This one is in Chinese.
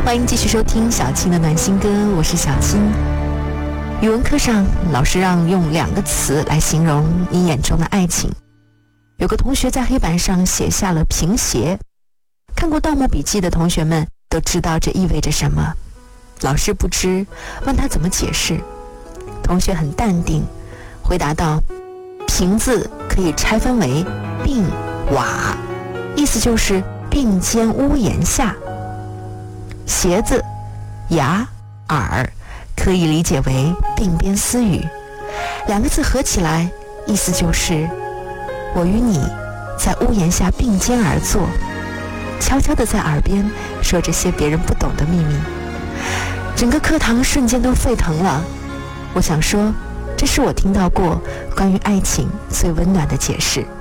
欢迎继续收听小青的暖心歌，我是小青。语文课上，老师让用2个词来形容你眼中的爱情。有个同学在黑板上写下了平鞋，看过《盗墓笔记》的同学们都知道这意味着什么。老师不知，问他怎么解释。同学很淡定，回答道：平字可以拆分为并、瓦，意思就是并肩屋檐下。鞋子、牙、耳可以理解为鬓边私语，2个字合起来，意思就是我与你在屋檐下并肩而坐，悄悄地在耳边说着些别人不懂的秘密。整个课堂瞬间都沸腾了。我想说，这是我听到过关于爱情最温暖的解释。